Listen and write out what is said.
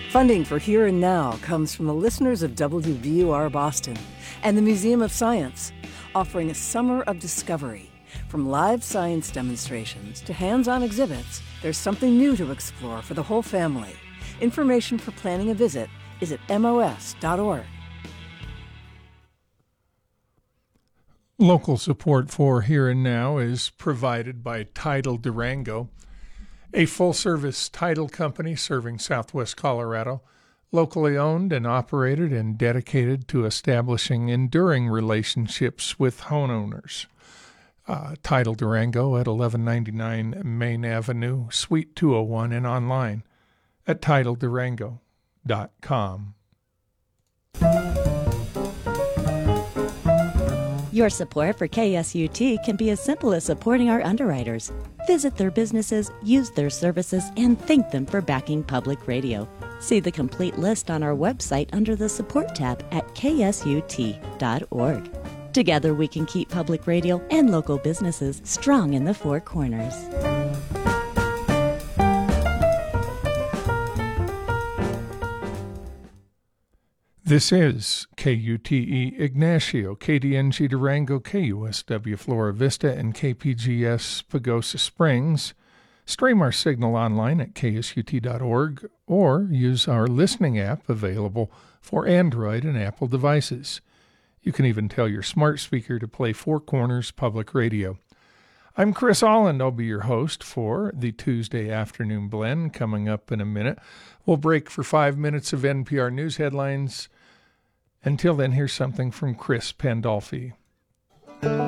Funding for Here and Now comes from the listeners of WVUR Boston and the Museum of Science, offering a summer of discovery. From live science demonstrations to hands-on exhibits, there's something new to explore for the whole family. Information for planning a visit is at mos.org. Local support for Here and Now is provided by Tidal Durango, a full-service title company serving southwest Colorado, locally owned and operated and dedicated to establishing enduring relationships with homeowners. Tidal Durango at 1199 Main Avenue, Suite 201, and online at TidalDurango.com. Your support for KSUT can be as simple as supporting our underwriters. Visit their businesses, use their services, and thank them for backing public radio. See the complete list on our website under the Support tab at ksut.org. Together we can keep public radio and local businesses strong in the Four Corners. This is KUTE Ignacio, KDNG Durango, KUSW Flora Vista, and KPGS Pagosa Springs. Stream our signal online at ksut.org or use our listening app available for Android and Apple devices. You can even tell your smart speaker to play Four Corners Public Radio. I'm Chris Alland. I'll be your host for the Tuesday Afternoon Blend. Coming up in a minute, we'll break for 5 minutes of NPR News headlines. Until then, here's something from Chris Pandolfi.